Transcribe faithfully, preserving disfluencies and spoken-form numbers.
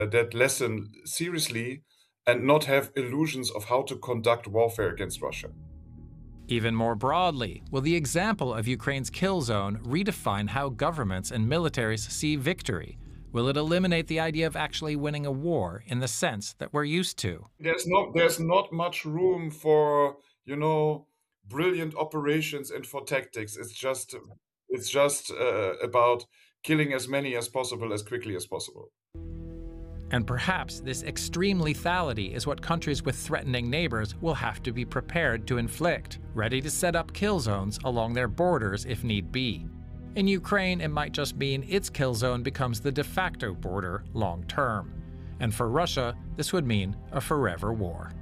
that lesson seriously and not have illusions of how to conduct warfare against Russia. Even more broadly, will the example of Ukraine's kill zone redefine how governments and militaries see victory? Will it eliminate the idea of actually winning a war in the sense that we're used to? There's not there's not much room for, you know, brilliant operations and for tactics. It's just it's just uh, about killing as many as possible as quickly as possible. And perhaps this extreme lethality is what countries with threatening neighbors will have to be prepared to inflict, ready to set up kill zones along their borders if need be. In Ukraine, it might just mean its kill zone becomes the de facto border long term. And for Russia, this would mean a forever war.